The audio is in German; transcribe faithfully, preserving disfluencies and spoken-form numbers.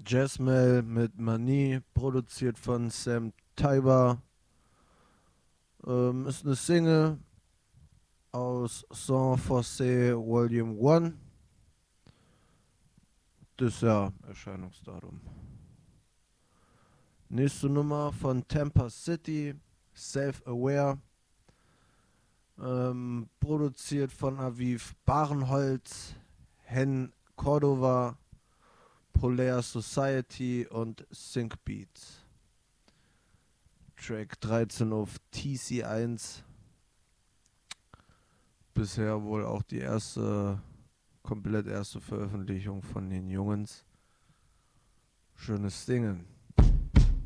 Jazzmail mit Manie, produziert von Sam Taiba. Ähm, ist eine Single aus Sans Force Volume eins. Das Jahr Erscheinungsdatum. Nächste Nummer von Tampa City, Self-Aware. Ähm, produziert von Aviv Barenholz, Hen Cordova, Polaire Society und Sync Beats. Track dreizehn auf T C eins. Bisher wohl auch die erste, komplett erste Veröffentlichung von den Jungens. Schönes Dingen.